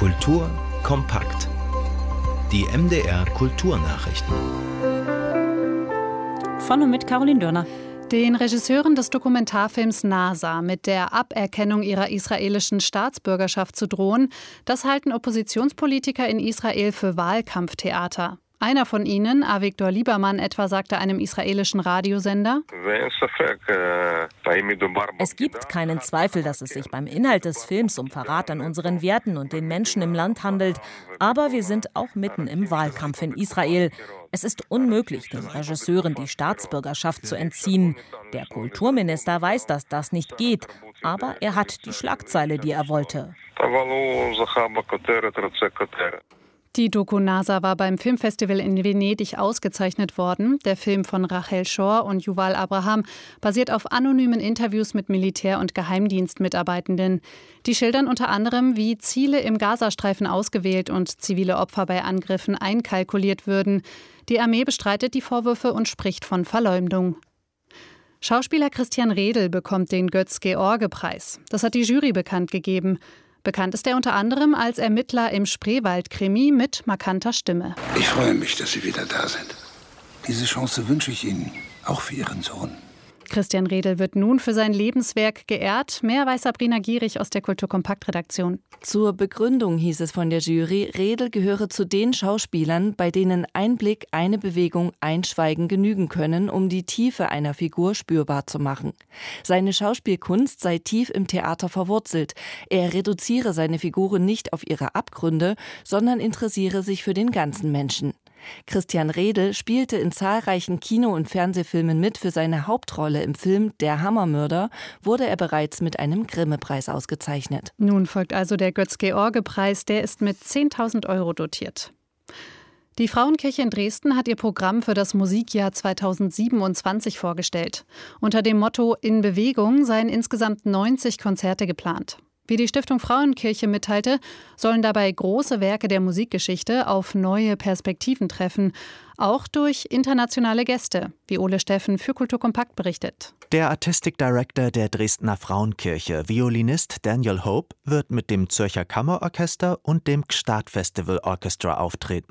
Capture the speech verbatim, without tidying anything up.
Kultur kompakt. Die M D R Kulturnachrichten. Von und mit Caroline Dörner. Den Regisseuren des Dokumentarfilms NASA mit der Aberkennung ihrer israelischen Staatsbürgerschaft zu drohen, das halten Oppositionspolitiker in Israel für Wahlkampftheater. Einer von ihnen, Avigdor Lieberman etwa, sagte einem israelischen Radiosender: Es gibt keinen Zweifel, dass es sich beim Inhalt des Films um Verrat an unseren Werten und den Menschen im Land handelt. Aber wir sind auch mitten im Wahlkampf in Israel. Es ist unmöglich, den Regisseuren die Staatsbürgerschaft zu entziehen. Der Kulturminister weiß, dass das nicht geht, aber er hat die Schlagzeile, die er wollte. Die Doku NASA war beim Filmfestival in Venedig ausgezeichnet worden. Der Film von Rachel Shor und Yuval Abraham basiert auf anonymen Interviews mit Militär- und Geheimdienstmitarbeitenden. Die schildern unter anderem, wie Ziele im Gazastreifen ausgewählt und zivile Opfer bei Angriffen einkalkuliert würden. Die Armee bestreitet die Vorwürfe und spricht von Verleumdung. Schauspieler Christian Redl bekommt den Götz-George-Preis. Das hat die Jury bekannt gegeben. Bekannt ist er unter anderem als Ermittler im Spreewald-Krimi mit markanter Stimme. Ich freue mich, dass Sie wieder da sind. Diese Chance wünsche ich Ihnen, auch für Ihren Sohn. Christian Redl wird nun für sein Lebenswerk geehrt. Mehr weiß Sabrina Gierig aus der Kulturkompakt-Redaktion. Zur Begründung hieß es von der Jury, Redl gehöre zu den Schauspielern, bei denen ein Blick, eine Bewegung, ein Schweigen genügen können, um die Tiefe einer Figur spürbar zu machen. Seine Schauspielkunst sei tief im Theater verwurzelt. Er reduziere seine Figuren nicht auf ihre Abgründe, sondern interessiere sich für den ganzen Menschen. Christian Redl spielte in zahlreichen Kino- und Fernsehfilmen mit. Für seine Hauptrolle im Film Der Hammermörder wurde er bereits mit einem Grimme-Preis ausgezeichnet. Nun folgt also der Götz-George-Preis, der ist mit zehntausend Euro dotiert. Die Frauenkirche in Dresden hat ihr Programm für das Musikjahr zweitausendsiebenundzwanzig vorgestellt. Unter dem Motto In Bewegung seien insgesamt neunzig Konzerte geplant. Wie die Stiftung Frauenkirche mitteilte, sollen dabei große Werke der Musikgeschichte auf neue Perspektiven treffen, auch durch internationale Gäste, wie Ole Steffen für Kulturkompakt berichtet. Der Artistic Director der Dresdner Frauenkirche, Violinist Daniel Hope, wird mit dem Zürcher Kammerorchester und dem Gstaad Festival Orchestra auftreten.